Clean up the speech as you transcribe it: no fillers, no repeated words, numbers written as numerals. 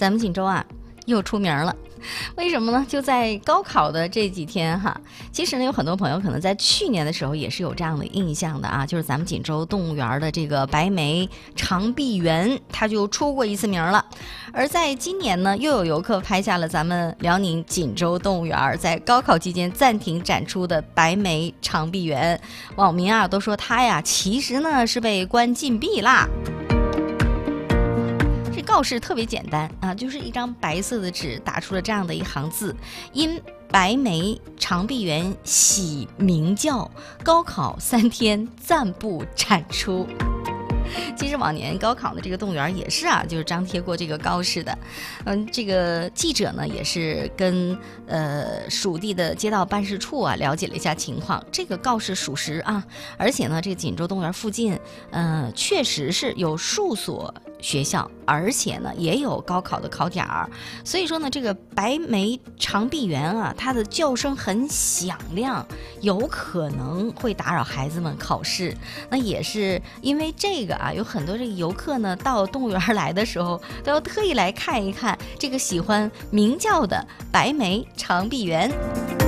咱们锦州啊又出名了。为什么呢？就在高考的这几天哈，其实呢有很多朋友可能在去年的时候也是有这样的印象的啊，就是咱们锦州动物园的这个白眉长臂猿，它就出过一次名了。而在今年呢，又有游客拍下了咱们辽宁锦州动物园在高考期间暂停展出的白眉长臂猿，网民啊都说它呀其实呢是被关禁闭啦。告示特别简单啊，就是一张白色的纸打出了这样的一行字：因白眉长臂猿喜鸣叫，高考3天暂不展出。其实往年高考的这个动物园也是啊，就是张贴过这个告示的。这个记者呢也是跟属地的街道办事处啊了解了一下情况，这个告示属实啊，而且呢这个锦州动物园附近确实是有数所学校，而且呢也有高考的考点儿，所以说呢这个白眉长臂猿啊，它的叫声很响亮，有可能会打扰孩子们考试。那也是因为这个啊，有很多这个游客呢到动物园来的时候都要特意来看一看这个喜欢鸣叫的白眉长臂猿。